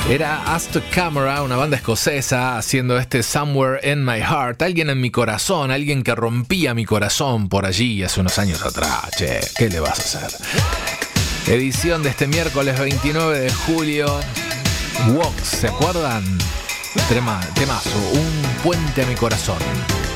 Era As to Camera, una banda escocesa, haciendo este Somewhere in My Heart. Alguien en mi corazón, alguien que rompía mi corazón por allí hace unos años atrás. Che, ¿qué le vas a hacer? Edición de este miércoles 29 de julio. Walks, ¿se acuerdan? Temazo, un puente a mi corazón.